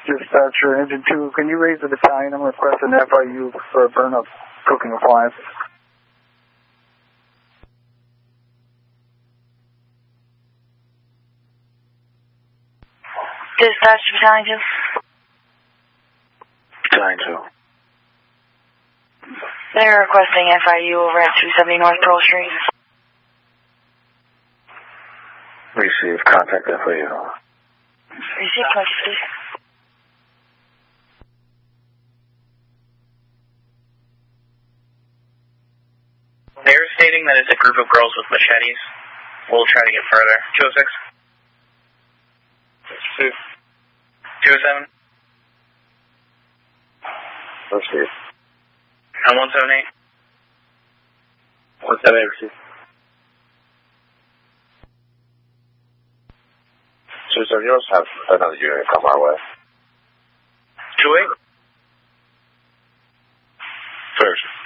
Dispatcher, Engine 2, can you raise the battalion? I'm requesting FIU for a burn of cooking appliances. Dispatch Battalion 2. Battalion 2. They're requesting FIU over at 270 North Pearl Street. Receive. Contact FIU. Receive, please. They're stating that it's a group of girls with machetes. We'll try to get further. 206. 207. Receive. And 178. 178, receive. 270, you also have another unit come our way. 28. First.